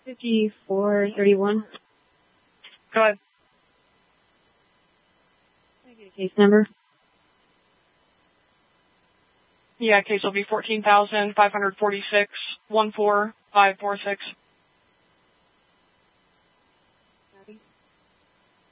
5431. Go ahead. Can I get a case number? Yeah, case will be 14,546-14546.